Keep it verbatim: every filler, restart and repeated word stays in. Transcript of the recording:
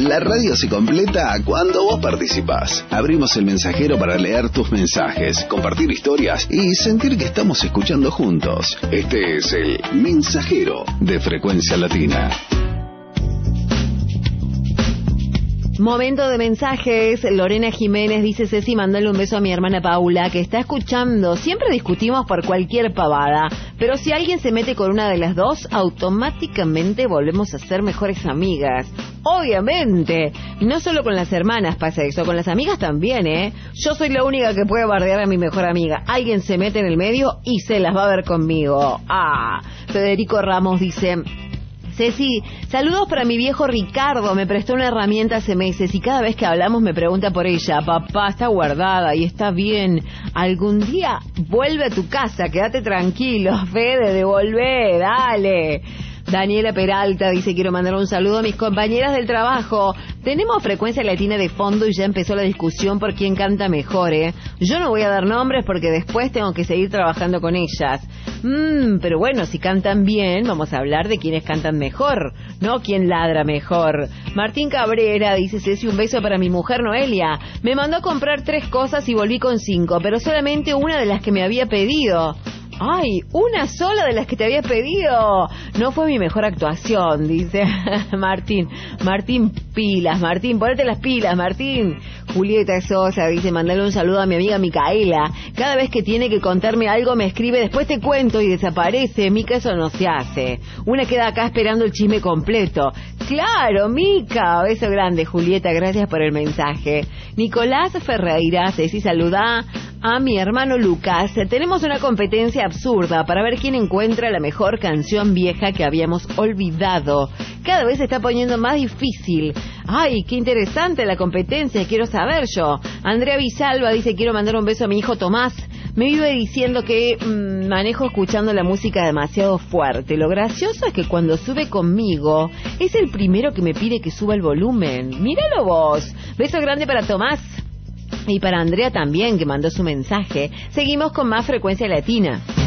La radio se completa cuando vos participás. Abrimos el mensajero para leer tus mensajes, compartir historias y sentir que estamos escuchando juntos. Este es el Mensajero de Frecuencia Latina. Momento de mensajes. Lorena Jiménez dice: Ceci, mandale un beso a mi hermana Paula, que está escuchando. Siempre discutimos por cualquier pavada, pero si alguien se mete con una de las dos, automáticamente volvemos a ser mejores amigas. Obviamente. No solo con las hermanas pasa eso, con las amigas también, ¿eh? Yo soy la única que puede bardear a mi mejor amiga. Alguien se mete en el medio y se las va a ver conmigo. Ah, Federico Ramos dice: Ceci, saludos para mi viejo Ricardo, me prestó una herramienta hace meses y cada vez que hablamos me pregunta por ella. Papá, está guardada y está bien. Algún día vuelve a tu casa, quédate tranquilo, Fede, devolvé, dale. Daniela Peralta dice: quiero mandar un saludo a mis compañeras del trabajo. Tenemos Frecuencia Latina de fondo y ya empezó la discusión por quién canta mejor, ¿eh? Yo no voy a dar nombres porque después tengo que seguir trabajando con ellas. Mmm, pero bueno, si cantan bien, vamos a hablar de quiénes cantan mejor, no quién ladra mejor. Martín Cabrera dice: Ceci, un beso para mi mujer Noelia. Me mandó a comprar tres cosas y volví con cinco, pero solamente una de las que me había pedido. Ay, una sola de las que te había pedido. No fue mi mejor actuación, dice Martín. Martín, pilas, Martín, ponete las pilas, Martín. Julieta Sosa dice: mandale un saludo a mi amiga Micaela. Cada vez que tiene que contarme algo me escribe: después te cuento, y desaparece. Mica, eso no se hace. Una queda acá esperando el chisme completo. Claro, Mica. Beso grande, Julieta, gracias por el mensaje. Nicolás Ferreira, Ceci, saluda a mi hermano Lucas. Tenemos una competencia absurda para ver quién encuentra la mejor canción vieja que habíamos olvidado. Cada vez se está poniendo más difícil. Ay, qué interesante la competencia, quiero saber yo. Andrea Visalva dice: quiero mandar un beso a mi hijo Tomás. Me vive diciendo que mmm, manejo escuchando la música demasiado fuerte. Lo gracioso es que cuando sube conmigo es el primero que me pide que suba el volumen. Míralo vos. Beso grande para Tomás. Y para Andrea también, que mandó su mensaje. Seguimos con más Frecuencia Latina.